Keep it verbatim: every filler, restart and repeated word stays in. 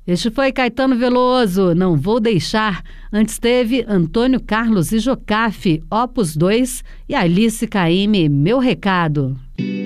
Este foi Caetano Veloso, Não Vou Deixar. Antes teve Antônio Carlos e Jocafe, Opus dois, e Alice Caymmi, Meu Recado.